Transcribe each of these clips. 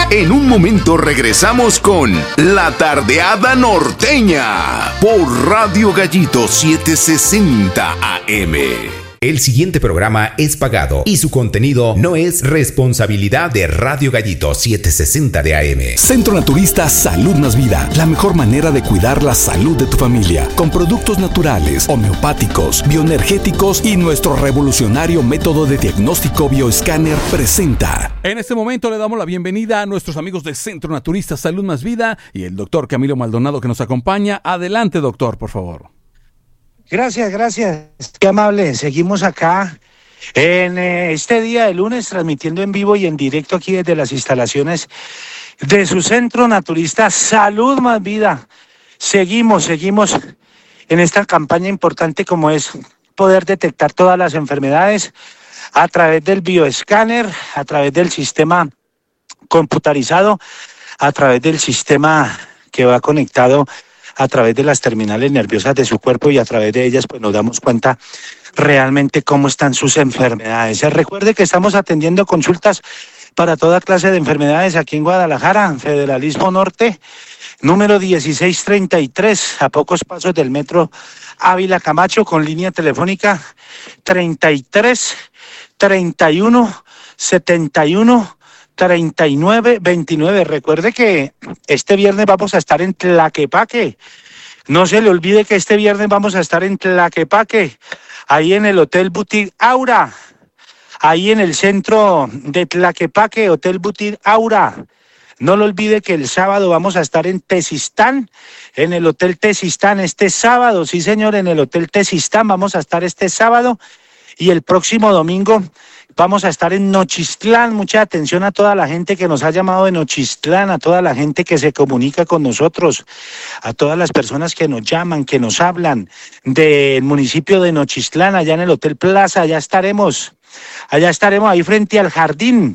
En un momento regresamos con La Tardeada Norteña por Radio Gallito 760 AM. El siguiente programa es pagado y su contenido no es responsabilidad de Radio Gallito 760 de AM. Centro Naturista Salud Más Vida, la mejor manera de cuidar la salud de tu familia, con productos naturales, homeopáticos, bioenergéticos y nuestro revolucionario método de diagnóstico bioescáner presenta. En este momento le damos la bienvenida a nuestros amigos de Centro Naturista Salud Más Vida y el doctor Camilo Maldonado que nos acompaña. Adelante, doctor, por favor. Gracias. Qué amable. Seguimos acá en este día de lunes transmitiendo en vivo y en directo aquí desde las instalaciones de su Centro Naturista Salud Más Vida. Seguimos en esta campaña importante como es poder detectar todas las enfermedades a través del bioescáner, a través del sistema computarizado, a través del sistema que va conectado a través de las terminales nerviosas de su cuerpo y a través de ellas pues nos damos cuenta realmente cómo están sus enfermedades. Recuerde que estamos atendiendo consultas para toda clase de enfermedades aquí en Guadalajara, Federalismo Norte, número 1633, a pocos pasos del metro Ávila Camacho, con línea telefónica 33 31 71 3929. Recuerde que este viernes vamos a estar en Tlaquepaque. No se le olvide que este viernes vamos a estar en Tlaquepaque, ahí en el Hotel Boutique Aura, ahí en el centro de Tlaquepaque, Hotel Boutique Aura. No lo olvide que el sábado vamos a estar en Tezistán, en el Hotel Tezistán, este sábado, sí señor, en el Hotel Tezistán vamos a estar este sábado, y el próximo domingo vamos a estar en Nochistlán. Mucha atención a toda la gente que nos ha llamado de Nochistlán, a toda la gente que se comunica con nosotros, a todas las personas que nos llaman, que nos hablan del municipio de Nochistlán, allá en el Hotel Plaza. Allá estaremos ahí frente al jardín.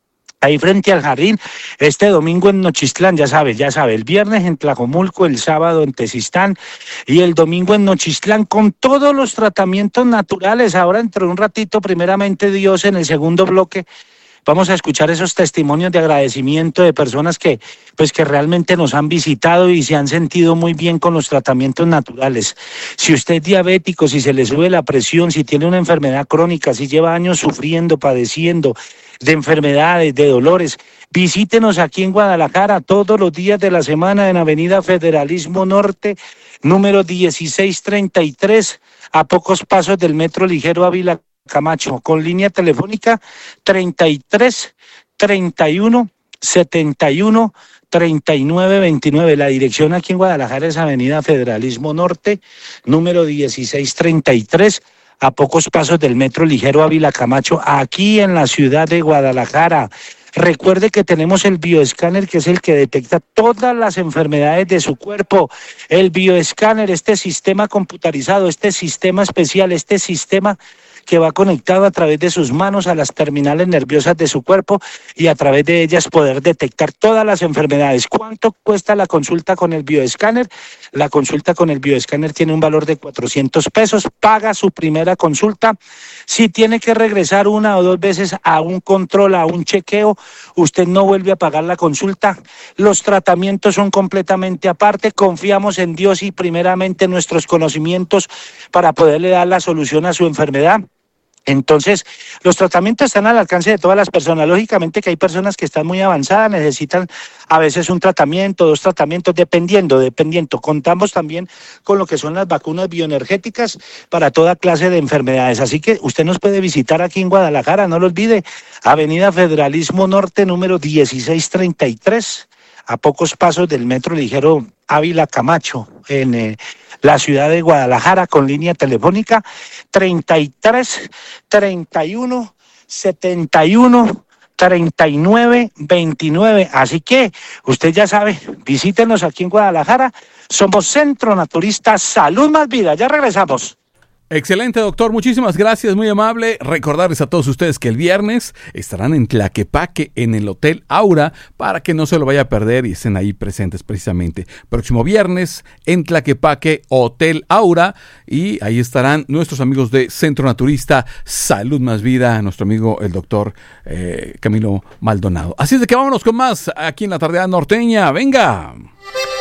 Este domingo en Nochistlán, ya sabe, el viernes en Tlajomulco, el sábado en Tezistán y el domingo en Nochistlán con todos los tratamientos naturales. Ahora dentro de un ratito, primeramente Dios, en el segundo bloque, vamos a escuchar esos testimonios de agradecimiento de personas que realmente nos han visitado y se han sentido muy bien con los tratamientos naturales. Si usted es diabético, si se le sube la presión, si tiene una enfermedad crónica, si lleva años sufriendo, padeciendo de enfermedades, de dolores, visítenos aquí en Guadalajara todos los días de la semana en Avenida Federalismo Norte, número 1633, a pocos pasos del metro ligero Ávila Camacho, con línea telefónica 33 31 71 39 29. La dirección aquí en Guadalajara es Avenida Federalismo Norte, número 1633, a pocos pasos del metro ligero Ávila Camacho, aquí en la ciudad de Guadalajara. Recuerde que tenemos el bioescáner, que es el que detecta todas las enfermedades de su cuerpo. El bioescáner, este sistema computarizado, este sistema especial, este sistema que va conectado a través de sus manos a las terminales nerviosas de su cuerpo y a través de ellas poder detectar todas las enfermedades. ¿Cuánto cuesta la consulta con el bioescáner? La consulta con el bioescáner tiene un valor de 400 pesos. Paga su primera consulta. Si tiene que regresar una o dos veces a un control, a un chequeo, usted no vuelve a pagar la consulta. Los tratamientos son completamente aparte. Confiamos en Dios y primeramente en nuestros conocimientos para poderle dar la solución a su enfermedad. Entonces, los tratamientos están al alcance de todas las personas. Lógicamente que hay personas que están muy avanzadas, necesitan a veces un tratamiento, dos tratamientos, dependiendo. Contamos también con lo que son las vacunas bioenergéticas para toda clase de enfermedades. Así que usted nos puede visitar aquí en Guadalajara, no lo olvide, Avenida Federalismo Norte, número 1633, a pocos pasos del metro ligero Ávila Camacho, en la ciudad de Guadalajara, con línea telefónica 33 31 71 39 29. Así que usted ya sabe, visítenos aquí en Guadalajara. Somos Centro Naturista Salud Más Vida. Ya regresamos. Excelente, doctor. Muchísimas gracias, muy amable. Recordarles a todos ustedes que el viernes estarán en Tlaquepaque, en el Hotel Aura, para que no se lo vaya a perder y estén ahí presentes precisamente. Próximo viernes en Tlaquepaque, Hotel Aura, y ahí estarán nuestros amigos de Centro Naturista Salud Más Vida, nuestro amigo el doctor Camilo Maldonado. Así es de que vámonos con más aquí en La Tardeada Norteña. ¡Venga!